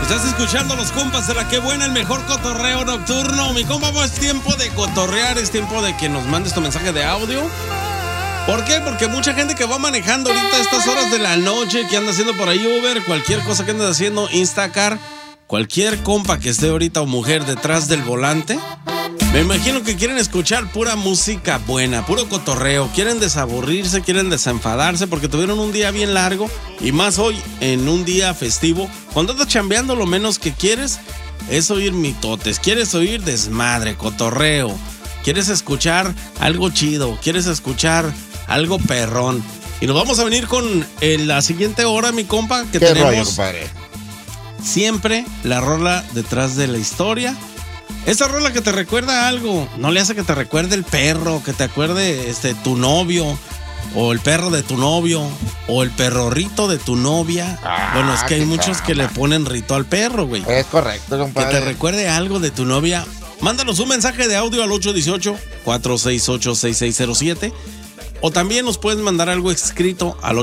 Estás escuchando Los Compas de la Que Buena, el mejor cotorreo nocturno. Mi compa, es tiempo de cotorrear, es tiempo de que nos mandes tu mensaje de audio. ¿Por qué? Porque mucha gente que va manejando ahorita a estas horas de la noche, que anda haciendo por ahí Uber, cualquier cosa que andes haciendo, Instacar, cualquier compa que esté ahorita o mujer detrás del volante, me imagino que quieren escuchar pura música buena, puro cotorreo, quieren desaburrirse, quieren desenfadarse porque tuvieron un día bien largo y más hoy en un día festivo. Cuando andas chambeando, lo menos que quieres es oír mitotes, quieres oír desmadre, cotorreo, quieres escuchar algo chido, quieres escuchar algo perrón. Y nos vamos a venir con la siguiente hora, mi compa, que ¿Qué tenemos rollo, compadre? Siempre la rola detrás de la historia. Esa rola que te recuerda algo, no le hace que te recuerde el perro, que te acuerde tu novio, o el perro de tu novio, o el perrorrito de tu novia. Bueno, es que hay muchos que le ponen rito al perro, güey. Es correcto, compadre. Que te recuerde algo de tu novia. Mándanos un mensaje de audio al 818-468-6607. O también nos puedes mandar algo escrito al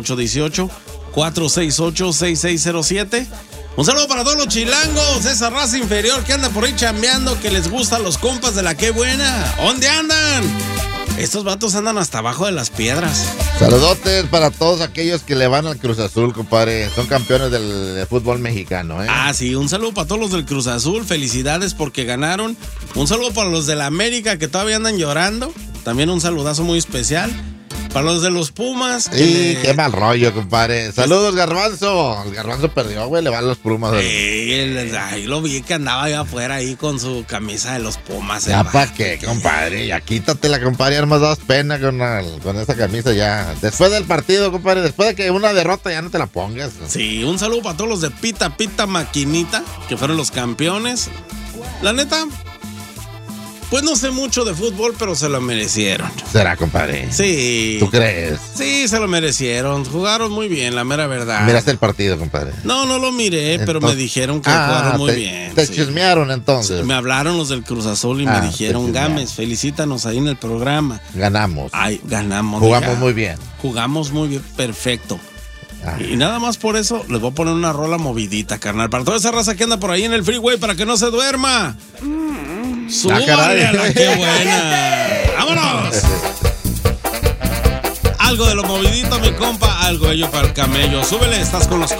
818-468-6607. Un saludo para todos los chilangos, esa raza inferior que anda por ahí chambeando, que les gustan los compas de la Que Buena. ¿Dónde andan? Estos vatos andan hasta abajo de las piedras. Saludotes para todos aquellos que le van al Cruz Azul, compadre. Son campeones del fútbol mexicano, ¿eh? Ah, sí, un saludo para todos los del Cruz Azul. Felicidades porque ganaron. Un saludo para los de la América que todavía andan llorando. También un saludazo muy especial para los de los Pumas. Sí, qué mal rollo, compadre. Saludos, Garbanzo. El Garbanzo perdió, güey, le van los Pumas. Ahí lo vi que andaba allá afuera ahí con su camisa de los Pumas. Ya pa' qué, compadre. Ya quítatela, compadre. Ya más das pena con esa camisa ya. Después del partido, compadre, después de que una derrota ya no te la pongas. Sí, un saludo para todos los de Pita Pita Maquinita, que fueron los campeones. La neta, pues no sé mucho de fútbol, pero se lo merecieron. ¿Será, compadre? Sí. ¿Tú crees? Sí, se lo merecieron. Jugaron muy bien, la mera verdad. ¿Miraste el partido, compadre? No lo miré, pero me dijeron que jugaron muy bien. Te chismearon entonces. Sí, me hablaron los del Cruz Azul y me dijeron, Gámez, felicítanos ahí en el programa. Ganamos. Ay, ganamos. Jugamos muy bien. Jugamos muy bien, perfecto. Y nada más por eso les voy a poner una rola movidita, carnal. Para toda esa raza que anda por ahí en el freeway, para que no se duerma. ¡Súbale a la Que Buena! ¡Vámonos! Algo de lo movidito, mi compa, algo ello para el camello. Súbele, estás con los